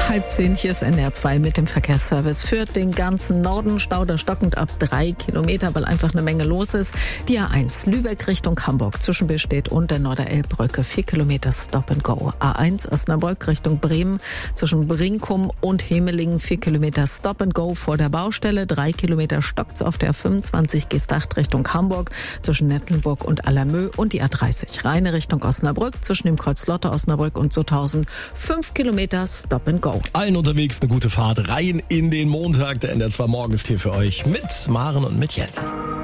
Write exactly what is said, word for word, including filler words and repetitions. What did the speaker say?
Halb zehn, hier ist N R zwei mit dem Verkehrsservice für den ganzen Norden. Stau da stockend ab drei Kilometer, weil einfach eine Menge los ist. Die A eins Lübeck Richtung Hamburg zwischen Bestedt und der Norderelbbrücke vier Kilometer Stop and Go. A eins Osnabrück Richtung Bremen zwischen Brinkum und Hemelingen vier Kilometer Stop and Go vor der Baustelle. drei Kilometer stockt's auf der fünfundzwanzig Gestacht Richtung Hamburg zwischen Nettlenburg und Allermö und die A dreißig Rheine Richtung Osnabrück zwischen dem Kreuz Lotte Osnabrück und Sutthausen fünf Kilometer Stop and Go. Allen unterwegs eine gute Fahrt rein in den Montag. Der N R zwei Morgen ist hier für euch mit Maren und mit Jens.